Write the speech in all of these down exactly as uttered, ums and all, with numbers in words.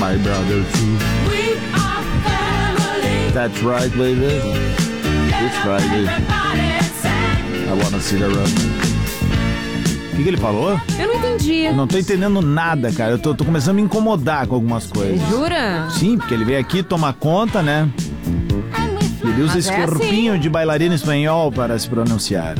my brother too. We are family. That's right, baby. It's Friday. I wanna see the run. O que, que ele falou? Eu não entendi. Eu não tô entendendo nada, cara. Eu tô, tô começando a me incomodar com algumas coisas. Jura? Sim, porque ele veio aqui tomar conta, né? Ele usa Mas esse é corpinho assim. de bailarina espanhol para se pronunciar.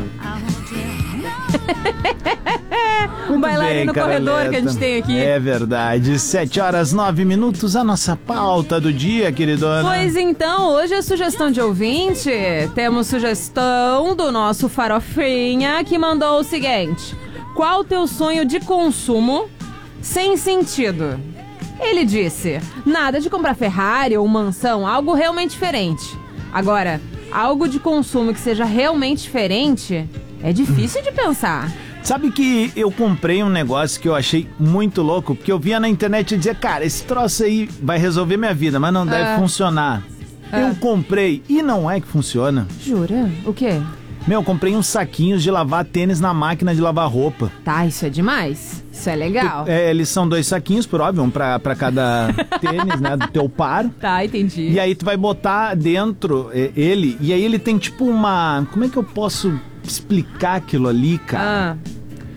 Um bailarino Bem, corredor que a Caroleta. gente tem aqui. É verdade. Sete horas, nove minutos, a nossa pauta do dia, queridona. Pois então, hoje é sugestão de ouvinte. Temos sugestão do nosso Farofinha, que mandou o seguinte: qual o teu sonho de consumo sem sentido? Ele disse: nada de comprar Ferrari ou mansão, algo realmente diferente. Agora, algo de consumo que seja realmente diferente é difícil de pensar. Sabe que eu comprei um negócio que eu achei muito louco, porque eu via na internet e dizia, cara, esse troço aí vai resolver minha vida, mas não deve Ah. funcionar. Ah. Eu comprei e não é que funciona. Jura? O quê? Meu, eu comprei uns saquinhos de lavar tênis na máquina de lavar roupa. Tá, isso é demais. Isso é legal. É, eles são dois saquinhos, por óbvio, um pra, pra cada tênis, né, do teu par. Tá, entendi. E aí tu vai botar dentro é, ele, e aí ele tem tipo uma... Como é que eu posso explicar aquilo ali, cara? Ah,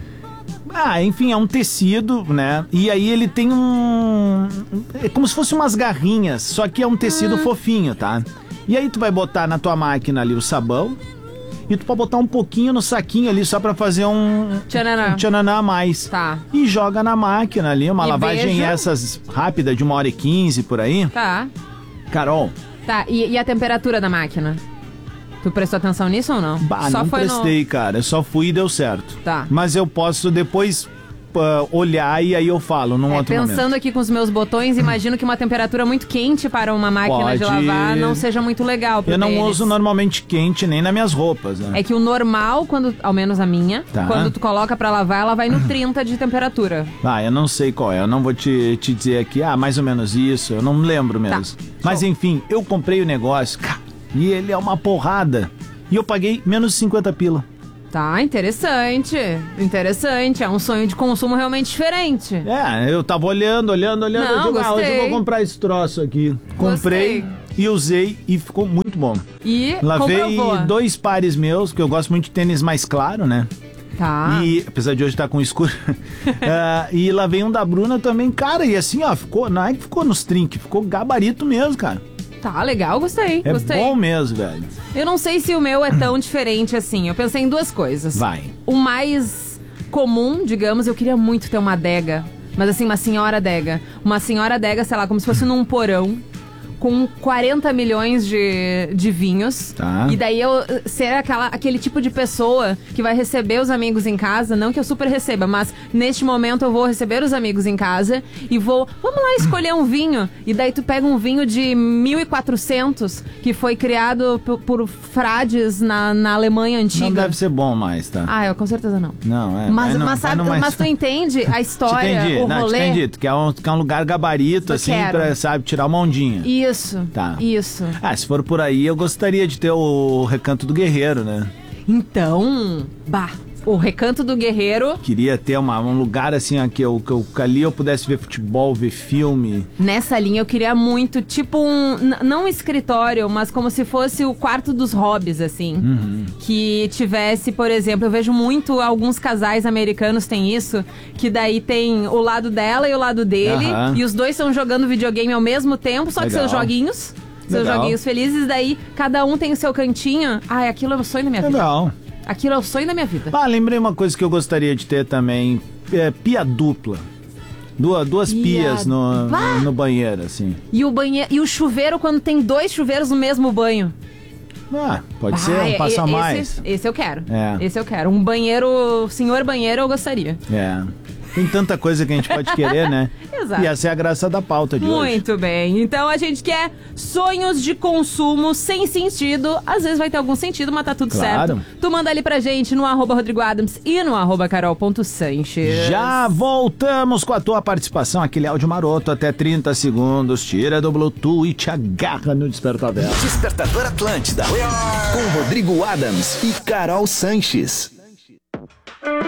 Ah, enfim, é um tecido, né? E aí ele tem um... É como se fosse umas garrinhas, só que é um tecido fofinho, tá? E aí tu vai botar na tua máquina ali o sabão, e tu pode botar um pouquinho no saquinho ali só pra fazer um... Tchananã. Um tchananã a mais. Tá. E joga na máquina ali, uma E lavagem veja. essas rápida de uma hora e quinze por aí. Tá. Carol, Tá, e, e a temperatura da máquina? Tu prestou atenção nisso ou não? bah, Só não foi prestei, cara. Eu só fui e deu certo. Tá. Mas eu posso depois uh, olhar e aí eu falo num no... É, outro pensando momento. aqui com os meus botões, imagino que uma temperatura muito quente para uma máquina de Pode. lavar não seja muito legal pro Eu não tênis. uso normalmente quente nem nas minhas roupas, né? É que o normal, quando, ao menos a minha, Tá. quando tu coloca pra lavar, ela vai no trinta de temperatura. Ah, eu não sei qual é. Eu não vou te, te dizer aqui, ah, mais ou menos isso. Eu não me lembro mesmo. Tá. Mas enfim, eu comprei o negócio, cara, e ele é uma porrada. E eu paguei menos de cinquenta pila. Tá, interessante. Interessante. É um sonho de consumo realmente diferente. É, eu tava olhando, olhando, olhando. Não, eu digo, ah, hoje eu gostei. vou comprar esse troço aqui. Comprei Gostei. e usei e ficou muito bom. E Lavei comprovou. dois pares meus, que eu gosto muito de tênis mais claro, né? Tá. E, apesar de hoje estar com escuro. Ah, e lavei um da Bruna também, cara. E assim, ó, ficou. Não é que ficou nos trinques, ficou gabarito mesmo, cara. Tá, legal, gostei. É gostei. bom mesmo, velho. Eu não sei se o meu é tão diferente assim. Eu pensei em duas coisas. Vai. O mais comum, digamos, eu queria muito ter uma adega. Mas assim, uma senhora adega. Uma senhora adega, sei lá, como se fosse num porão. Com quarenta milhões de, de vinhos. Tá. E daí eu ser aquela, aquele tipo de pessoa que vai receber os amigos em casa. Não que eu super receba, mas neste momento eu vou receber os amigos em casa e vou... Vamos lá escolher um vinho. E daí tu pega um vinho de mil e quatrocentos que foi criado por, por frades na, na Alemanha antiga. Não deve ser bom mais, tá? Ah, eu com certeza não. Não, é. Mas, vai no- mas, vai sabe, no mais- mas tu entende a Te história, entendi, o não, te rolê? entendi. Tu quer um, tu quer um lugar gabarito, Eu assim, quero. pra, sabe, tirar uma ondinha. Isso, Tá. isso. Ah, se for por aí, eu gostaria de ter o Recanto do Guerreiro, né? Então, bah, o Recanto do Guerreiro, Queria ter uma, um lugar assim, ó, que, eu, que, eu, que ali eu pudesse ver futebol, ver filme. nessa linha eu queria muito, tipo um, n- não um escritório, mas como se fosse o quarto dos hobbies, assim. Uhum. Que tivesse, por exemplo, eu vejo muito, alguns casais americanos têm isso, que daí tem o lado dela e o lado dele, Aham. e os dois estão jogando videogame ao mesmo tempo, só que Legal. seus joguinhos, seus Legal. joguinhos felizes, daí cada um tem o seu cantinho. Ai, aquilo é o sonho da minha vida. Legal. Aquilo é o sonho da minha vida. Ah, lembrei uma coisa que eu gostaria de ter também. É, pia dupla. Duas, duas Pia- pias no, Bah! no banheiro, assim. E o banheiro, e o chuveiro quando tem dois chuveiros no mesmo banho. Ah, pode Ah, ser, um é- passa esse, mais. Esse eu quero. É. Esse eu quero. Um banheiro, senhor banheiro, eu gostaria. É. Tem tanta coisa que a gente pode querer, né? Exato. E essa é a graça da pauta de hoje. Muito bem. Então a gente quer sonhos de consumo sem sentido. Às vezes vai ter algum sentido, mas tá tudo Claro. certo. Tu manda ali pra gente no arroba Rodrigo Adams e no arroba carol.sanches. Já voltamos com a tua participação, aquele áudio maroto, até trinta segundos. Tira do Bluetooth e te agarra no despertador. Despertador Atlântida. Com Rodrigo Adams e Carol Sanches.